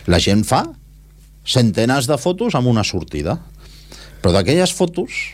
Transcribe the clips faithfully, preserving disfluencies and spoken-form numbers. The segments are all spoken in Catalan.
La gent fa centenars de fotos amb una sortida, però d'aquelles fotos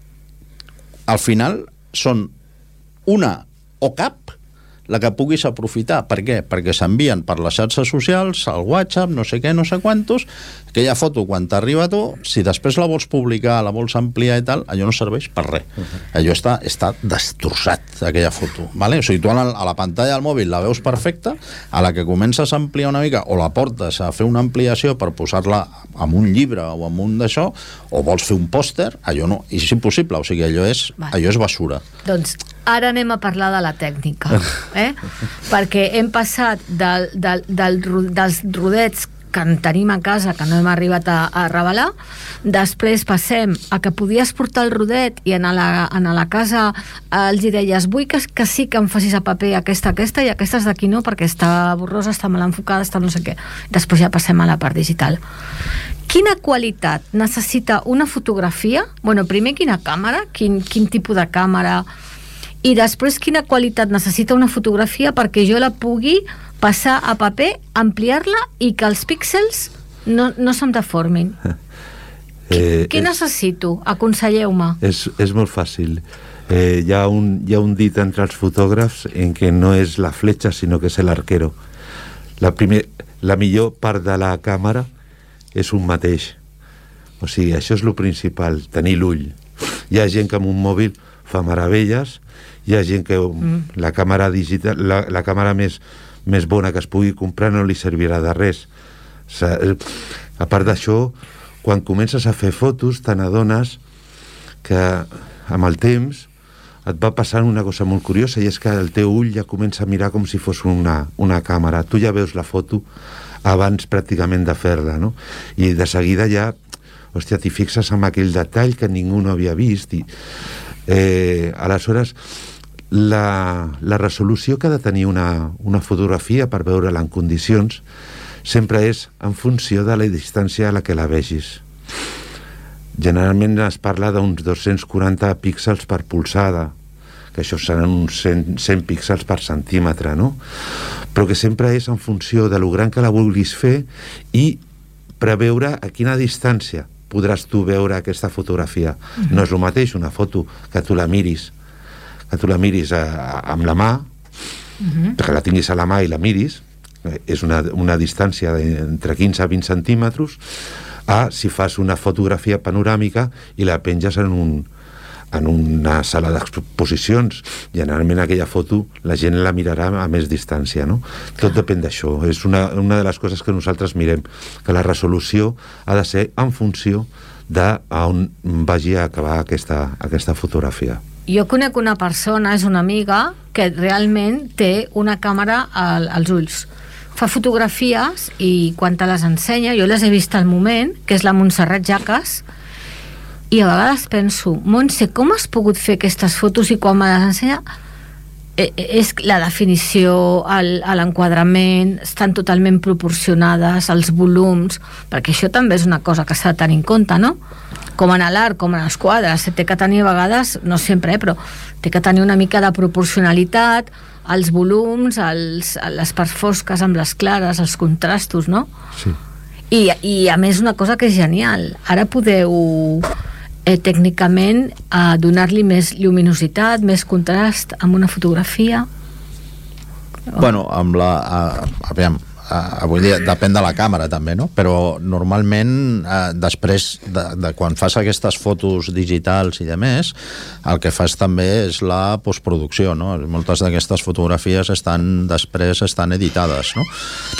al final són una o cap la que puguis aprofitar. Per què? Perquè s'envien per les xarxes socials, al WhatsApp, no sé què, no sé quantos. Aquella foto, quan t'arriba a tu, si després la vols publicar, la vols ampliar i tal, allò no serveix per res. Uh-huh. Allò està, està destrossat, aquella foto. Vale? O sigui, tu a la, a la pantalla del mòbil la veus perfecta, a la que comences a ampliar una mica, o la portes a fer una ampliació per posar-la en un llibre o en un d'això, o vols fer un pòster, allò no, és impossible. O sigui, allò és, allò és basura. Doncs ara anem a parlar de la tècnica, eh? Perquè hem passat del, del, del, dels rodets que en tenim a casa, que no hem arribat a, a revelar, després passem a que podies portar el rodet i en la, en la casa els hi deies, vull que, que sí que em facis a paper aquesta, aquesta i aquestes d'aquí no, perquè està borrosa, està mal enfocada, està no sé què. Després ja passem a la part digital. Quina qualitat necessita una fotografia? Bueno, primer quina càmera, quin, quin tipus de càmera, i després quina qualitat necessita una fotografia perquè jo la pugui passar a paper, ampliar-la i que els píxels no, no se'm deformin. Eh, Què és, necessito? Aconselleu-me. És, és molt fàcil. Eh, hi, ha un, hi ha un dit entre els fotògrafs en què no és la fletxa, sinó que és l'arquero. La, primer, la millor part de la càmera és un mateix. O sigui, això és el principal, tenir l'ull. Hi ha gent que amb un mòbil fa meravelles, hi ha gent que mm. la càmera digital, la, la càmera més, més bona que es pugui comprar no li servirà de res. A part d'això, quan comences a fer fotos te n'adones que amb el temps et va passant una cosa molt curiosa, i és que el teu ull ja comença a mirar com si fos una, una càmera. Tu ja veus la foto abans pràcticament de fer-la, no? I de seguida ja, hòstia, t'hi fixes en aquell detall que ningú no havia vist. I, eh, aleshores, la, la resolució que ha de tenir una, una fotografia per veure-la en condicions sempre és en funció de la distància a la que la vegis. Generalment es parla d'uns dos-cents quaranta píxels per polzada, que això seran uns cent, cent píxels per centímetre, no? Però que sempre és en funció de lo gran que la vulguis fer i preveure a quina distància podràs tu veure aquesta fotografia. Mm-hmm. No és el mateix una foto que tu la miris que tu la miris a, a, amb la mà, mm-hmm. que la tinguis a la mà i la miris, és una, una distància entre quinze a vint centímetres, a si fas una fotografia panoràmica i la penges en, un, en una sala d'exposicions. Generalment aquella foto la gent la mirarà a més distància, no? Tot depèn d'això. És una, una de les coses que nosaltres mirem, que la resolució ha de ser en funció d'on vagi a acabar aquesta, aquesta fotografia. Jo conec una persona, és una amiga, que realment té una càmera al, als ulls. Fa fotografies i quan te les ensenya, jo les he vist al moment, que és la Montserrat Jaques, i a vegades penso, Montse, com has pogut fer aquestes fotos i quan me les ensenya eh, és la definició, l'enquadrament, estan totalment proporcionades, els volums, perquè això també és una cosa que s'ha de tenir en compte, no? Com en l'art, com en els quadres, té que tenir a vegades, no sempre, eh, però té que tenir una mica de proporcionalitat, els volums, els, les parts fosques amb les clares, els contrastos, no? Sí. I, i a més una cosa que és genial, ara podeu eh, tècnicament eh, donar-li més lluminositat, més contrast amb una fotografia. Bueno, amb la... Uh, aviam, Uh, avui dia depèn de la càmera també, no? Però normalment uh, després de, de quan fas aquestes fotos digitals i de més, el que fas també és la postproducció, no? Moltes d'aquestes fotografies estan després estan editades, no?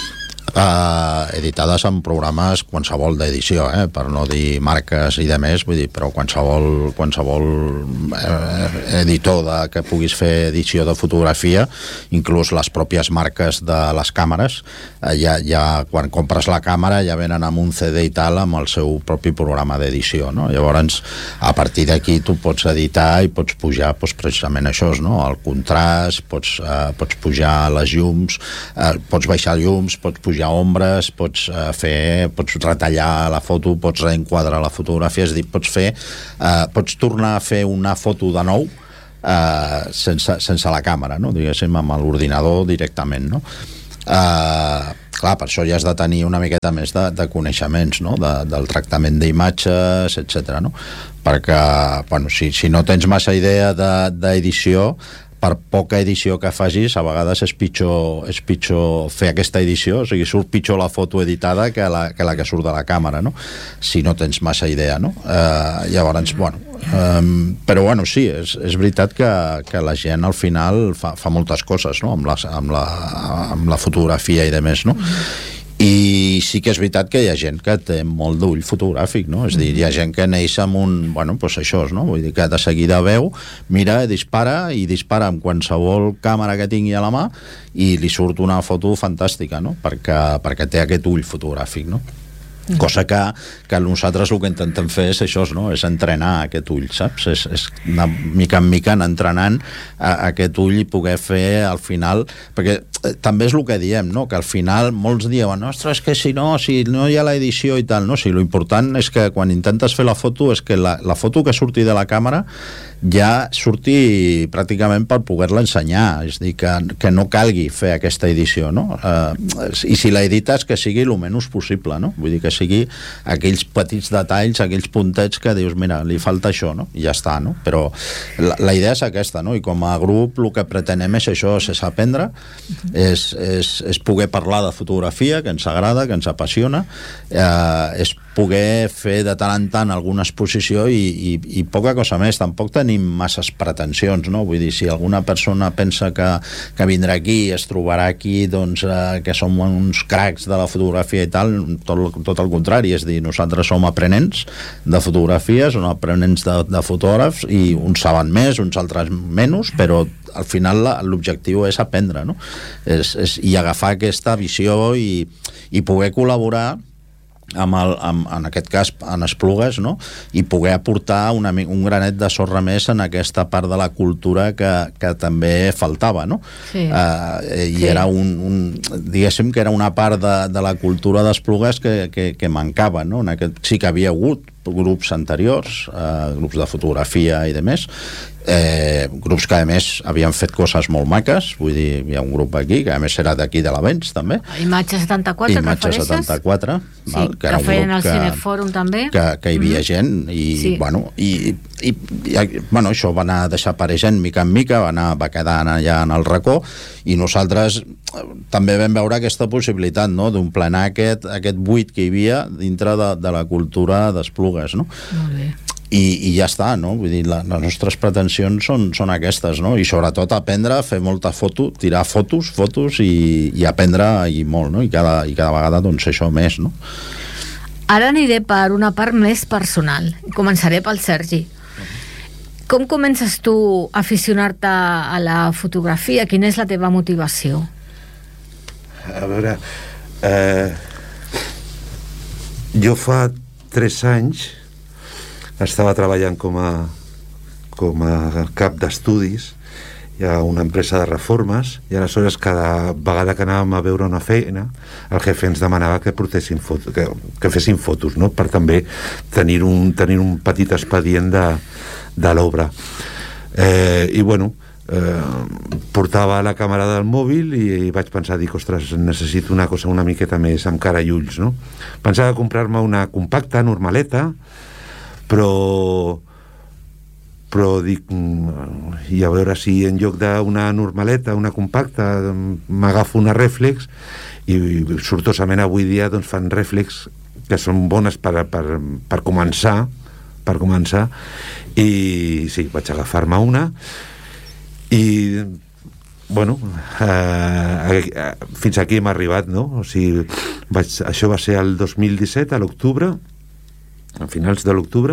Uh, editades en programes qualsevol d'edició, eh? Per no dir marques i de més, vull dir, però qualsevol, qualsevol eh, editor de, que puguis fer edició de fotografia, inclús les pròpies marques de les càmeres, eh, ja, ja quan compres la càmera ja venen amb un C D i tal amb el seu propi programa d'edició, no? Llavors a partir d'aquí tu pots editar i pots pujar doncs, precisament això, no? El contrast, pots, eh, pots pujar les llums, eh, pots baixar llums, pots pujar ombres, pots uh, fer, pots retallar la foto, pots reenquadrar la fotografia, és a dir, pots fer uh, pots tornar a fer una foto de nou uh, sense, sense la càmera, no? Diguéssim, amb l'ordinador directament, no? Uh, clar, per això ja has de tenir una miqueta més de, de coneixements, no? de, del tractament d'imatges, etcètera, no? Perquè, bueno, si, si no tens massa idea d'edició, per poca edició que facis, a vegades és pitjor, és pitjor fer aquesta edició, o sigui, surt pitjor la foto editada que la que, la que surt de la càmera, no? Si no tens massa idea, no? Eh, llavors, bueno, eh, però bueno, sí, és, és veritat que, que la gent al final fa, fa moltes coses, no? Amb la, amb la, amb la fotografia i de més, no? I sí que és veritat que hi ha gent que té molt d'ull fotogràfic, no? És a dir, hi ha gent que neix amb un... Bueno, doncs això, no? Vull dir que de seguida veu, mira, dispara, i dispara amb qualsevol càmera que tingui a la mà i li surt una foto fantàstica, no? Perquè, perquè té aquest ull fotogràfic, no? Cosa que, que nosaltres el que intentem fer és això, no? És entrenar aquest ull, saps? És, és anar mica en mica entrenant a, a aquest ull i poder fer al final, perquè eh, també és el que diem, no? Que al final molts diuen, ostres, que si no, si no hi ha l'edició i tal, no? Si l'important és que quan intentes fer la foto és que la, la foto que surti de la càmera ja surti pràcticament per poder-la ensenyar, és a dir, que, que no calgui fer aquesta edició, no? Eh, i si la edites, que sigui el menys possible, no? Vull dir que sigui aquells petits detalls, aquells puntets que dius, mira, li falta això, no? I ja està, no? Però la, la idea és aquesta, no? I com a grup el que pretenem és això, és aprendre, és, és, és poder parlar de fotografia, que ens agrada, que ens apassiona, eh, és poder fer de tant en tant alguna exposició i, i, i poca cosa més. Tampoc tenim masses pretensions, no? Vull dir, si alguna persona pensa que, que vindrà aquí i es trobarà aquí, doncs, eh, que som uns cracs de la fotografia i tal, tot, tot el contrari, és dir, nosaltres som aprenents de fotografia, som aprenents de, de fotògrafs, i uns saben més, uns altres menys, però al final l'objectiu és aprendre, no? És, és, i agafar aquesta visió i, i poder col·laborar amb el, amb, en aquest cas en Esplugues, no? I poder aportar una, un granet de sorra més en aquesta part de la cultura que, que també faltava, no? Sí. Uh, i sí. Era un, un diguéssim que era una part de, de la cultura d'Esplugues que, que, que mancava, no? En aquest, sí que havia hagut grups anteriors, uh, grups de fotografia i de més, eh, grups que a més havien fet coses molt maques, vull dir, hi ha un grup aquí que a més era d'aquí de l'Avents també, Imatge setanta-quatre, Imatge setanta-quatre, sí, val, que, que era un feien grup al que, Cinefòrum també, que, que hi havia mm. gent i, sí. bueno, i, i, i bueno, això va anar desapareixent mica en mica, va, anar, va quedar allà en el racó, i nosaltres també vam veure aquesta possibilitat, no?, d'omplenar aquest, aquest buit que hi havia dintre de, de la cultura d'Esplugues, no? Molt bé. I, i ja està, no? Vull dir, la, les nostres pretensions són, són aquestes, no? I sobretot aprendre a fer molta foto, tirar fotos, fotos i, i aprendre i molt, no? I cada, i cada vegada, doncs, això més, no? Ara aniré per una part més personal. Començaré pel Sergi. Com comences tu a aficionar-te a la fotografia? Quina és la teva motivació? A veure, eh, jo fa tres anys estava treballant com a, com a cap d'estudis a una empresa de reformes, i aleshores cada vegada que anàvem a veure una feina el jefe ens demanava que portessin fotos, que, que fessin fotos, no?, per també tenir un, tenir un petit expedient de, de l'obra. Eh, i bueno, eh, portava la càmera del mòbil i, i vaig pensar, dic, ostres, necessito una cosa una miqueta més amb cara i ulls, no? Pensava comprar-me una compacta, normaleta, però però dic, i a veure si en lloc d'una normaleta, una compacta, m'agafo una reflex, i sortosament avui dia doncs fan reflex que són bones per, per, per començar per començar i sí, vaig agafar-me una i bueno, eh, eh, fins aquí hem arribat, no? O sigui, vaig, això va ser el dos mil disset, a l'octubre, a finals de l'octubre,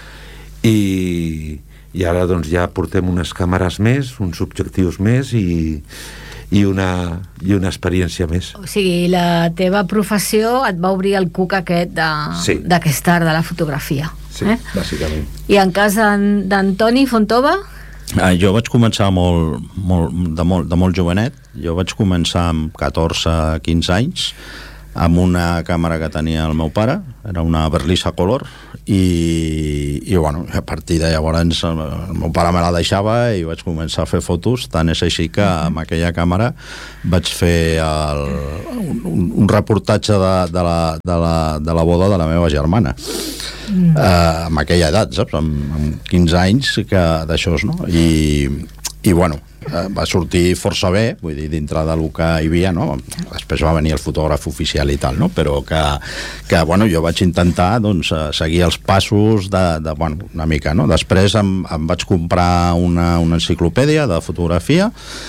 i i ara doncs ja portem unes càmeres més, uns objectius més i, i, una, i una experiència més. O sigui, la teva professió et va obrir el cuc aquest d'aquest sí. art de la fotografia. Sí, eh? Bàsicament. I en cas d'Antoni Fontova? Ah, jo vaig començar molt, molt, de, molt, de molt jovenet. Jo vaig començar amb catorze quinze anys amb una càmera que tenia el meu pare, era una Berlisa Color, i, i bueno, a partir de llavors el, el meu pare me la deixava i vaig començar a fer fotos, tant és així que amb aquella càmera vaig fer el, un, un reportatge de, de, la, de, la, de la boda de la meva germana. Mm. Uh, amb aquella edat, saps? Amb, amb quinze anys que d'això, no? I, i bueno, va sortir força bé, vull dir, dintre del que hi havia, no? Després va venir el fotògraf oficial i tal, no? Però que, que bueno, jo vaig intentar, doncs, seguir els passos de, de bueno, una mica, no? Després em, em vaig comprar una, una enciclopèdia de fotografia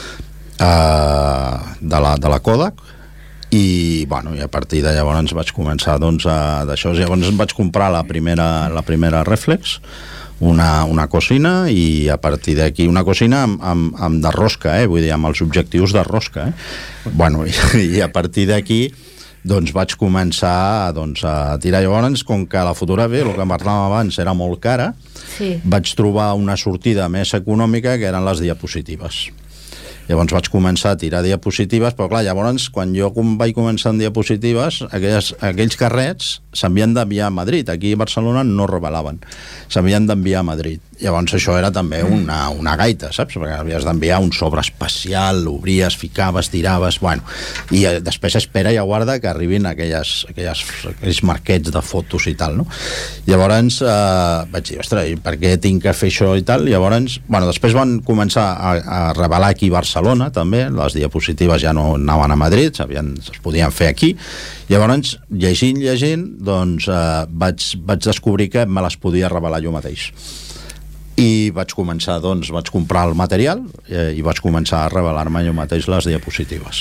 eh, de, la, de la Kodak, i, bueno, i a partir de llavors vaig començar, doncs, a, d'això. Llavors em vaig comprar la primera, la primera Reflex, una, una cosina, i a partir d'aquí una cosina amb, amb, amb de rosca, eh? Vull dir, amb els objectius de rosca, eh? Bueno, i, i a partir d'aquí doncs vaig començar, doncs, a tirar. Llavors, com que la fotografia, el que parlàvem abans, era molt cara, sí, vaig trobar una sortida més econòmica, que eren les diapositives. Llavors vaig començar a tirar diapositives, però clar, llavors quan jo com vaig començar amb diapositives, aquelles, aquells carrets s'havien d'enviar a Madrid. Aquí a Barcelona no revelaven, s'havien d'enviar a Madrid. Llavors això era també una, una gaita, saps? Perquè havies d'enviar un sobre especial, l'obries, ficaves, tiraves, bueno, i eh, després espera i aguarda que arribin aquelles, aquelles, aquells marquets de fotos i tal, no? Llavors eh, vaig dir, ostres, per què tinc que fer això i tal? Llavors, bueno, després van començar a, a revelar aquí a Barcelona també, les diapositives ja no anaven a Madrid, sabien, es podien fer aquí. Llavors, llegint, llegint, doncs eh, vaig, vaig descobrir que me les podia revelar jo mateix. I vaig començar, doncs, vaig comprar el material eh, i vaig començar a revelar-me jo mateix les diapositives.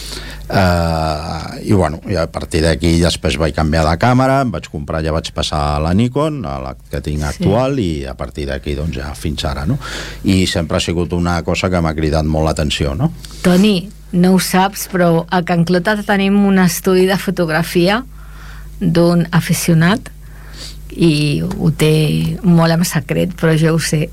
Eh, I, bueno, i a partir d'aquí després vaig canviar de càmera, em vaig comprar, ja vaig passar a la Nikon, a la que tinc actual, sí, i a partir d'aquí, doncs, ja fins ara, no? I sempre ha sigut una cosa que m'ha cridat molt l'atenció, no? Toni, no ho saps, però a Can Clota tenim un estudi de fotografia d'un aficionat i ho té molt en secret, però jo ho sé.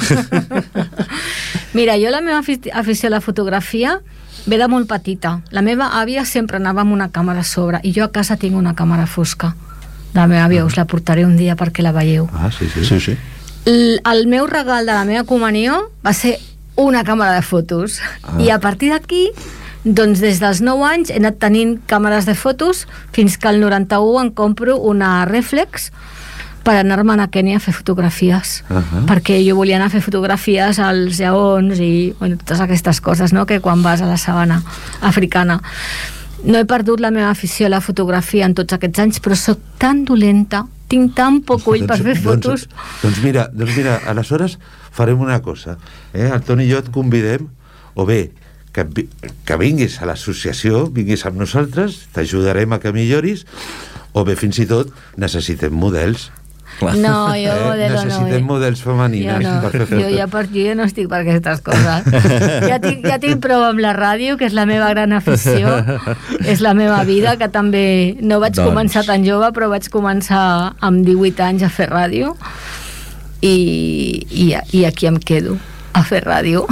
Mira, jo la meva afició a la fotografia ve de molt petita. La meva àvia sempre anava amb una càmera a sobre i jo a casa tinc una càmera fosca de la meva àvia, us la portaré un dia perquè la veieu. Ah, sí, sí, sí, sí. El, el meu regal de la meva comunió va ser una càmera de fotos, ah, i a partir d'aquí, doncs des dels nou anys he anat tenint càmeres de fotos fins que al noranta-u em compro una Reflex per anar-me'n a Kènia a fer fotografies, uh-huh, perquè jo volia anar a fer fotografies als lleons i, bueno, totes aquestes coses, no?, que quan vas a la sabana africana. No he perdut la meva afició a la fotografia en tots aquests anys, però sóc tan dolenta, tinc tan poc ull per fer fotos. Doncs, doncs mira, doncs mira, aleshores farem una cosa, eh? El Toni i jo et convidem, o bé que, que vinguis a l'associació, vinguis amb nosaltres, t'ajudarem a que milloris, o bé fins i tot necessitem models. Clar. No, jo modelo eh, necessitem no, eh? models femenines, no. per fer jo, ja per, jo ja no estic per aquestes coses. Ja tinc, ja tinc prou amb la ràdio, que és la meva gran afició, és la meva vida, que també no vaig doncs. començar tan jove, però vaig començar amb divuit anys a fer ràdio, i, i, i aquí em quedo a fer ràdio.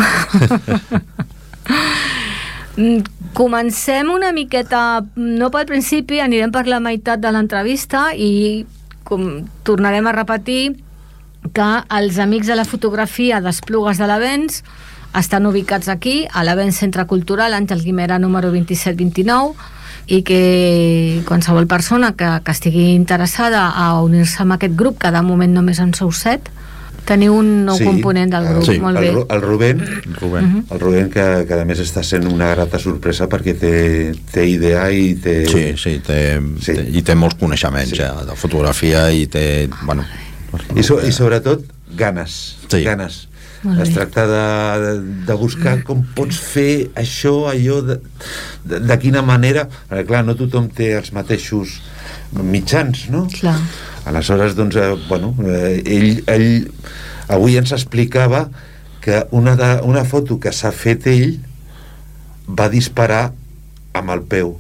Comencem una miqueta, no pel principi, anirem per la meitat de l'entrevista i com tornarem a repetir que els amics de la fotografia d'Esplugues de l'Avenç estan ubicats aquí, a l'Avenç Centre Cultural Àngel Guimerà número vint-i-set vint-i-nou, i que qualsevol persona que, que estigui interessada a unir-se amb aquest grup, que de moment només en sou set, teniu un nou sí, component del grup, sí, molt el, bé. El Rubén, Rubén, uh-huh. el Rubén que, que a més està sent una grata sorpresa perquè té, té idea i té... Sí, sí, té, sí. té, i té molts coneixements, sí, ja, de fotografia, i té... Bueno, I, so, i sobretot ganes, sí. ganes. Es tracta de, de buscar com pots fer això, allò, de, de, de quina manera, perquè clar, no tothom té els mateixos mitjans, no? Clar. Aleshores, doncs, eh, bueno, eh, ell, ell avui ens explicava que una, de, una foto que s'ha fet ell va disparar amb el peu.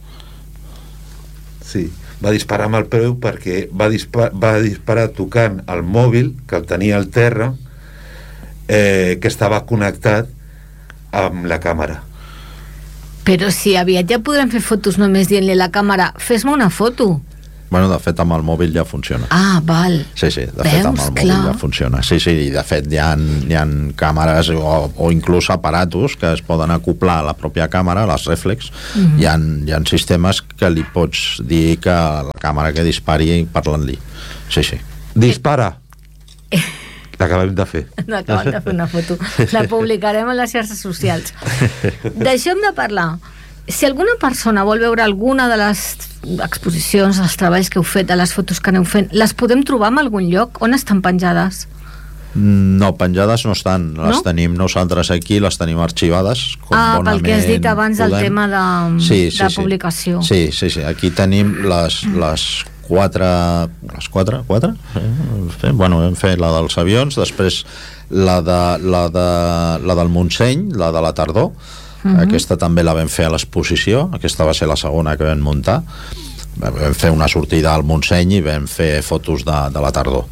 Sí, va disparar amb el peu perquè va, dispar, va disparar tocant el mòbil, que el tenia al terra, eh, que estava connectat amb la càmera. Però si aviat ja podrem fer fotos només dient-li a la càmera fes-me una foto. Bueno, de fet, amb el mòbil ja funciona. Ah, val. Sí, sí, de Veus? fet, amb el Clar. mòbil ja funciona. Sí, sí, i de fet hi ha, hi ha càmeres o, o inclús aparatos que es poden acoplar a la pròpia càmera, les reflex. Mm-hmm. Hi, ha, hi ha sistemes que li pots dir que la càmera que dispari parlant-li. Sí, sí. Dispara! L'acabem de fer. Acabem de fer una foto. La publicarem a les xarxes socials. Deixem de parlar. Si alguna persona vol veure alguna de les exposicions, els treballs que heu fet, de les fotos que aneu fent, les podem trobar en algun lloc? On estan penjades? No, penjades no estan. Les No? tenim nosaltres aquí, les tenim arxivades. Com Ah, pel que has dit bonament abans del podem. tema de, Sí, sí, de sí. publicació. Sí, sí, sí. Aquí tenim les, les quatre... Les quatre? Quatre? Sí. Bueno, vam fer la dels avions, després la, de, la, de, la del Montseny, la de la tardor. Uh-huh. Aquesta també la vam fer a l'exposició. Aquesta va ser la segona que vam muntar. Vam fer una sortida al Montseny i vam fer fotos de, de la tardor.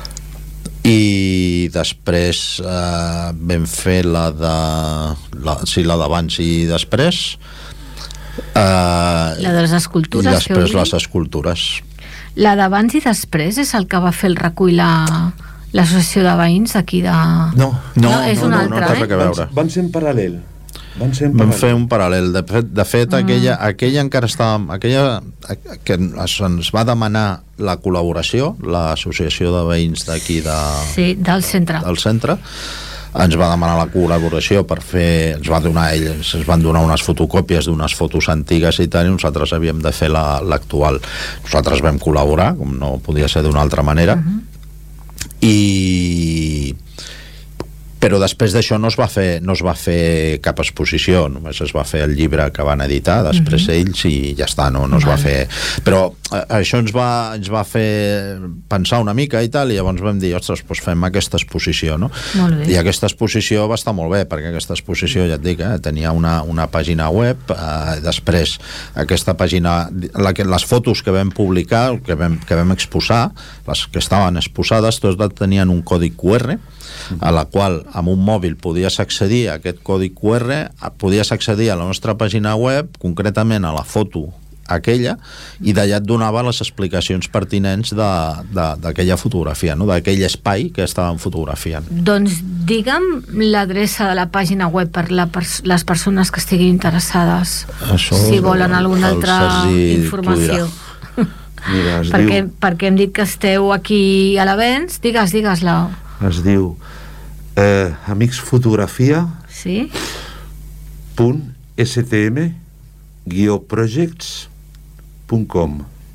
I després eh, vam fer la de la, sí, la d'abans i després eh, La de les escultures, i després que heu les escultures. La d'abans i després és el que va fer el recull la, l'associació de veïns aquí de... No, No, és una altra, no té eh? res a veure. Van, van ser en paral·lel. Van ser en Vam paral·lel. fer un paral·lel. De fet, de fet mm. aquella, aquella encara estava... Aquella, que ens va demanar la col·laboració, l'associació de veïns d'aquí de, Sí, del centre. del centre, ens va demanar la col·laboració per fer, ens va donar ells, ens van donar unes fotocòpies d'unes fotos antigues i tal, i nosaltres havíem de fer la, l'actual. Nosaltres vam col·laborar, com no podia ser d'una altra manera, uh-huh. i però després d'això no es va fer no es va fer cap exposició, només es va fer el llibre que van editar després mm-hmm. ells i ja està, no, no es va fer, però eh, això ens va, ens va fer pensar una mica i tal, i llavors vam dir, ostres, doncs fem aquesta exposició, no? Molt bé. I aquesta exposició va estar molt bé, perquè aquesta exposició, ja et dic, eh, tenia una, una pàgina web, eh, després aquesta pàgina, la que, les fotos que vam publicar, que vam, que vam exposar, les que estaven exposades, tots tenien un codi Q R, a la qual amb un mòbil podies accedir a aquest codi Q R, podies accedir a la nostra pàgina web, concretament a la foto aquella, i d'allà et donava les explicacions pertinents de, de, d'aquella fotografia, no? D'aquell espai que estàvem fotografiant. Doncs digue'm l'adreça de la pàgina web per la pers- les persones que estiguin interessades, Això, si volen alguna el altra Sergi informació. Mira, es perquè, diu... perquè hem dit que esteu aquí a l'Avenç. Digues, digues-la. Es diu eh, amicsfotografia Sí? punt stm guió projects punt com.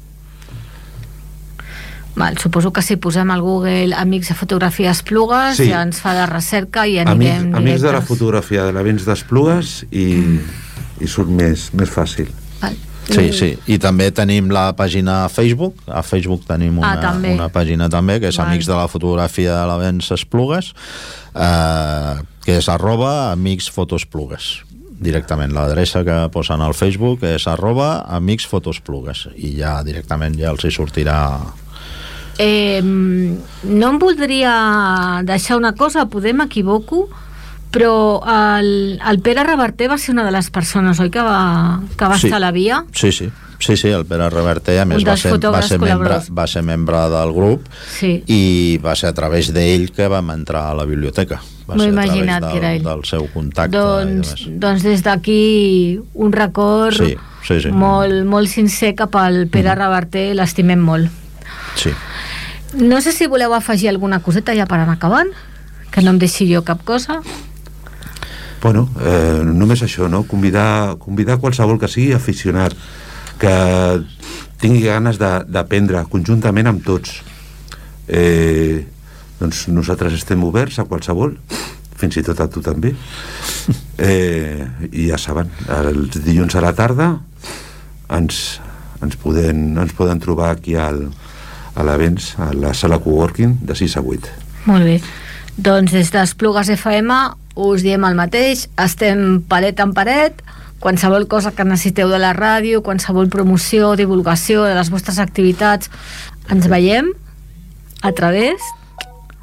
Val, suposo que si posem al Google Amics de Fotografies Plugues, Sí. ja ens fa de recerca i Amics, anirem amics de la directes. fotografia de l'Avenç d'Esplugues i, i surt més, més fàcil. Val. Sí, sí, i també tenim la pàgina a Facebook, a Facebook tenim una, Ah, també. una pàgina també, que és Val. Amics de la Fotografia de l'Avenç Esplugues, eh, que és arroba Amics Fotos Plugues. Directament, l'adreça que posen al Facebook és arroba Amics Fotos Plugues, i ja directament ja els hi sortirà... Eh, no em voldria deixar una cosa, poder m'equivoco, però el, el Pere Reverter va ser una de les persones, oi, que va, que va Sí. estar a la via? Sí, sí, sí, sí, el Pere Reverter, a més, Un va dels ser, va, fotògrafs ser membre, col·laboradors. va ser membre del grup, Sí. i va ser a través d'ell que vam entrar a la biblioteca. Va M'ho he ser a través imaginat del, que era ell. del seu contacte. Doncs, i demés. doncs des d'aquí un record Sí, sí, sí. Molt, molt sincer cap al Pere Reverter, l'estimem molt. Sí. No sé si voleu afegir alguna coseta ja per anar acabant, que no em deixi jo cap cosa. Bueno, eh, només això, no? Convidar, convidar qualsevol que sigui aficionat, que tingui ganes de- d'aprendre conjuntament amb tots. Eh, doncs nosaltres estem oberts a qualsevol, fins i tot a tu també. Eh, I ja saben, els dilluns a la tarda ens, ens, poden, ens poden trobar aquí al, a l'Avenç, a la sala coworking de sis a vuit. Molt bé. Doncs des d'Esplugues F M us diem el mateix, estem paret en paret, qualsevol cosa que necessiteu de la ràdio, qualsevol promoció, divulgació de les vostres activitats, ens veiem a través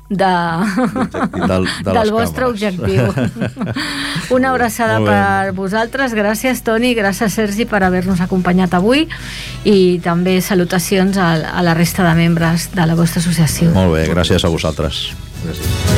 de, del, de del vostre càmeres. objectiu. Una abraçada per vosaltres. Gràcies, Toni, gràcies, Sergi, per haver-nos acompanyat avui, i també salutacions a, a la resta de membres de la vostra associació. Molt bé, gràcies a vosaltres. Gràcies.